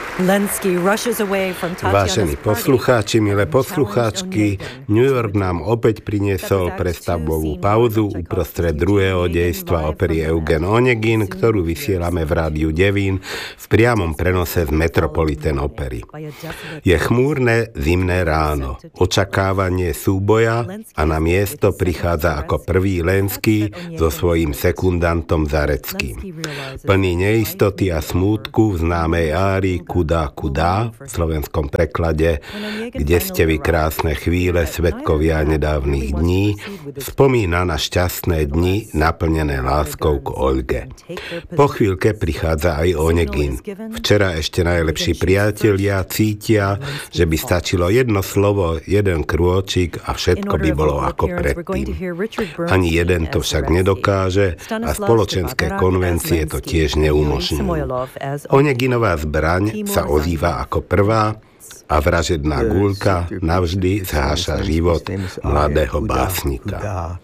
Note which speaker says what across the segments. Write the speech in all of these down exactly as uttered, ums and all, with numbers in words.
Speaker 1: Vážení poslucháči, milé poslucháčky, New York nám opäť priniesol prestavbovú pauzu uprostred druhého dejstva opery Eugen Onegin, ktorú vysielame v rádiu Devín v priamom prenose z Metropolitan opery. Je chmúrne zimné ráno, očakávanie súboja a na miesto prichádza ako prvý Lenský so svojím sekundantom Zareckým. Plný neistoty a smútku v známej árii Kudá, kudá, v slovenskom preklade, kde ste vy krásne chvíle, svedkovia nedávnych dní, spomína na šťastné dni naplnené láskou k Olge. Po chvíľke prichádza aj Onegin. Včera ešte najlepší priatelia cítia, že by stačilo jedno slovo, jeden krôčik a všetko by bolo ako predtým. Ani jeden to však nedokáže a spoločenské konvencie to tiež neumožňujú. Oneginová zbraň sa ozýva ako prvá a vražedná guľka navždy zháša život mladého básnika.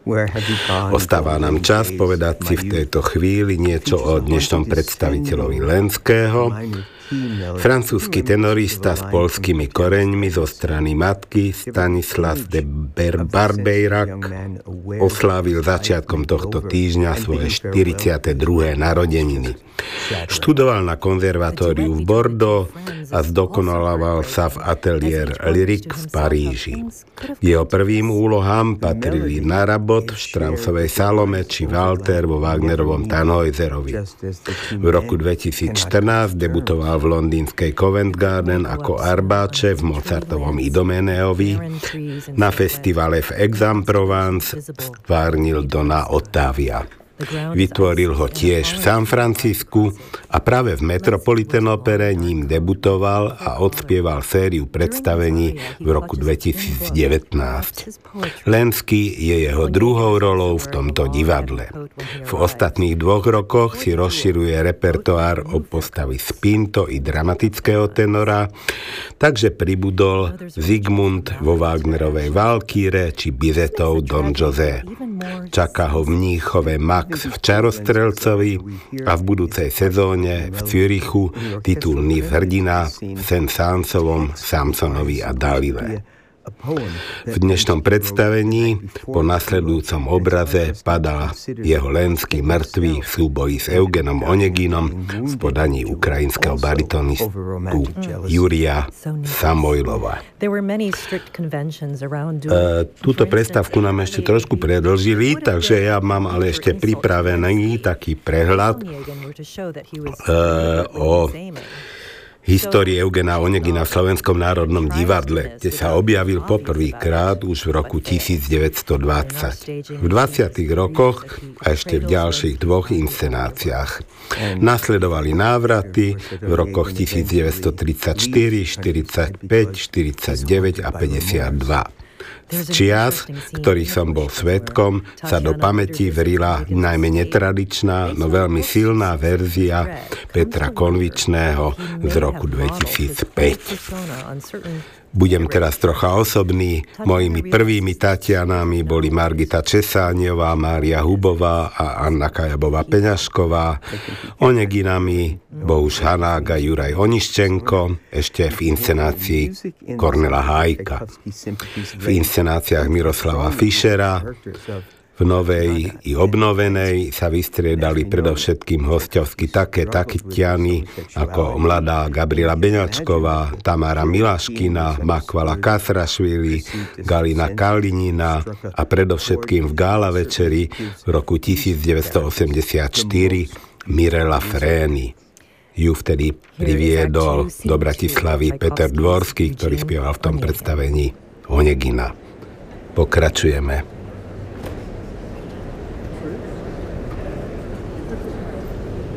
Speaker 1: Ostáva nám čas povedať si v tejto chvíli niečo o dnešnom predstaviteľovi Lenského. Francúzsky tenorista s poľskými koreňmi zo strany matky Stanislas de Barbeyrac oslávil začiatkom tohto týždňa svoje štyridsiate druhé narodeniny. Študoval na konzervatóriu v Bordeaux a zdokonaloval sa v ateliér Lyrique v Paríži. Jeho prvým úlohám patrili Narabot v Straussovej Salome či Walter vo Wagnerovom Tannhäuserovi. V roku dvetisícštrnásť debutoval v londýnskej Covent Garden ako Arbáče v Mozartovom Idomeneovi. Na festivale v Aix-en-Provence stvárnil Dona Ottavia. Vytvoril ho tiež v San Francisku a práve v Metropolitan opere ním debutoval a odspieval sériu predstavení v roku dvetisícdevätnásť. Lenský je jeho druhou rolou v tomto divadle. V ostatných dvoch rokoch si rozširuje repertoár o postavy spinto i dramatického tenora, takže pribudol Zigmund vo Wagnerovej Valkýre či Bizetov Don José. Čaká ho v Mníchove Max v Čarostrelcovi a v budúcej sezóne v Zürichu titulný hrdina v Saint-Saënsovom Samsonovi a Dalile. V dnešnom predstavení po nasledujúcom obraze padá jeho Lenský mŕtvý v súboji s Eugenom Oneginom v podaní ukrajinského baritonistu Jurija Samojlova. E, túto predstavku nám ešte trošku predĺžili, takže ja mám ale ešte pripravený taký prehľad e, o histórie Eugena Onegina v Slovenskom národnom divadle, kde sa objavil poprvýkrát už v roku devätnásťstodvadsať. V dvadsiatych rokoch a ešte v ďalších dvoch inscenáciách. Nasledovali návraty v rokoch devätnásťtridsaťštyri, štyridsaťpäť, štyridsaťdeväť a päťdesiatdva. Z čias, ktorých som bol svedkom, sa do pamäti vrila najmä netradičná, no veľmi silná verzia Petra Konvičného z roku dvetisícpäť. Budem teraz trocha osobný. Mojimi prvými Tatianami boli Margita Česáňová, Mária Hubová a Anna Kajabová-Peňažková. Oneginami Bohuš Hanák a Juraj Oniščenko, ešte v inscenácii Kornela Hájka. V inscenáciách Miroslava Fischera, v novej i obnovenej sa vystriedali predovšetkým hosťovsky také Tatiany ako mladá Gabriela Beňačková, Tamara Milaškina, Makvala Kasrašvili, Galina Kalinina a predovšetkým v gála večeri v roku devätnásťstoosemdesiatštyri Mirela Frény. Ju vtedy priviedol do Bratislavy Peter Dvorský, ktorý spieval v tom predstavení Onegina. Pokračujeme.